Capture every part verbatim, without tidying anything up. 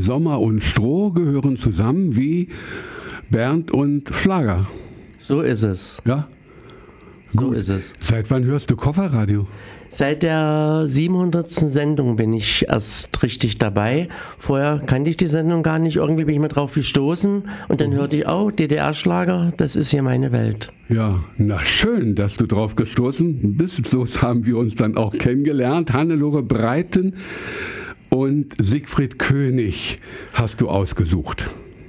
Sommer und Stroh gehören zusammen wie Bernd und Schlager. So ist es. Ja? So Gut. ist es. Seit wann hörst du Kofferradio? Seit der siebenhundertsten Sendung bin ich erst richtig dabei. Vorher kannte ich die Sendung gar nicht. Irgendwie bin ich mal drauf gestoßen und dann mhm. hörte ich, oh, D D R-Schlager, das ist hier meine Welt. Ja, na schön, dass du drauf gestoßen bist. So haben wir uns dann auch kennengelernt. Hannelore Breiten und Siegfried König hast du ausgesucht.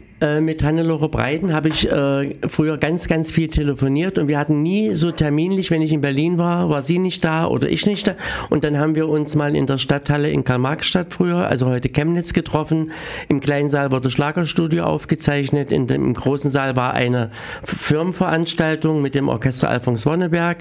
Mit Hannelore Breiten habe ich äh, früher ganz, ganz viel telefoniert und wir hatten nie so terminlich, wenn ich in Berlin war, war sie nicht da oder ich nicht da. Und dann haben wir uns mal in der Stadthalle in Karl-Marx-Stadt früher, also heute Chemnitz, getroffen. Im kleinen Saal wurde Schlagerstudio aufgezeichnet. In dem, im großen Saal war eine Firmenveranstaltung mit dem Orchester Alfons Wonneberg.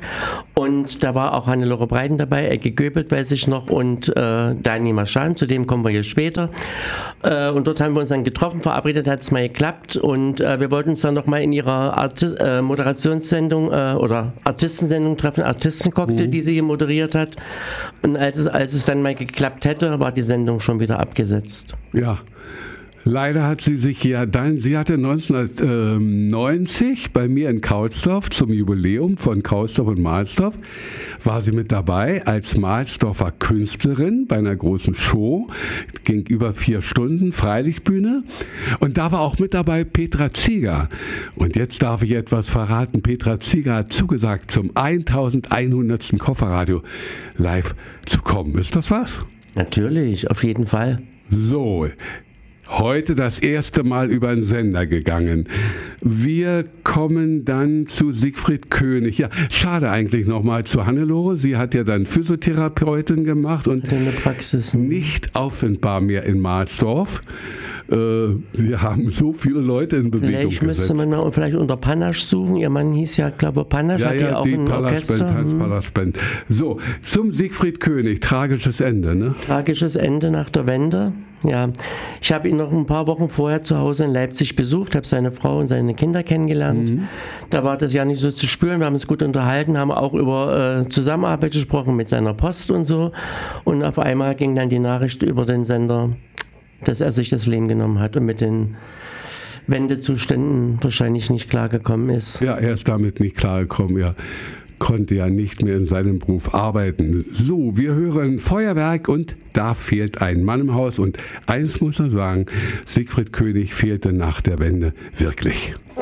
Und da war auch Hannelore Breiten dabei, Ecke Göbelt, weiß ich noch, und äh, Dani Maschan, zu dem kommen wir jetzt später. Äh, und dort haben wir uns dann getroffen, verabredet hat es mal geklappt und äh, wir wollten uns dann nochmal in ihrer Arti- äh, Moderationssendung äh, oder Artistensendung treffen, Artistencocktail, mhm. die sie moderiert hat. Und als es, als es dann mal geklappt hätte, war die Sendung schon wieder abgesetzt. Ja. Leider hat sie sich ja dann, sie hatte neunzehnhundertneunzig bei mir in Kaulsdorf zum Jubiläum von Kaulsdorf und Mahlsdorf, war sie mit dabei als Mahlsdorfer Künstlerin bei einer großen Show, ging über vier Stunden, Freilichtbühne, und da war auch mit dabei Petra Zieger. Und jetzt darf ich etwas verraten, Petra Zieger hat zugesagt, zum elfhundertsten Kofferradio live zu kommen. Ist das was? Natürlich, auf jeden Fall. So, heute das erste Mal über den Sender gegangen. Wir kommen dann zu Siegfried König. Ja, schade eigentlich nochmal zu Hannelore. Sie hat ja dann Physiotherapeutin gemacht und in der Praxis nicht auffindbar mehr in Mahlsdorf. Äh, wir haben so viele Leute in Bewegung vielleicht gesetzt. Müsste man mal vielleicht unter Panasch suchen. Ihr Mann hieß ja, glaube ich, Panasch. Ja, hat ja, die auch die ein Orchester. Hans Pallerspend. So, zum Siegfried König. Tragisches Ende, ne? Tragisches Ende nach der Wende. Ja, ich habe ihn noch ein paar Wochen vorher zu Hause in Leipzig besucht, habe seine Frau und seine Kinder kennengelernt. Mhm. Da war das ja nicht so zu spüren. Wir haben uns gut unterhalten, haben auch über äh, Zusammenarbeit gesprochen mit seiner Post und so. Und auf einmal ging dann die Nachricht über den Sender, dass er sich das Leben genommen hat und mit den Wendezuständen wahrscheinlich nicht klargekommen ist. Ja, er ist damit nicht klargekommen, ja. Konnte ja nicht mehr in seinem Beruf arbeiten. So, wir hören Feuerwerk und da fehlt ein Mann im Haus. Und eins muss man sagen, Siegfried König fehlte nach der Wende wirklich.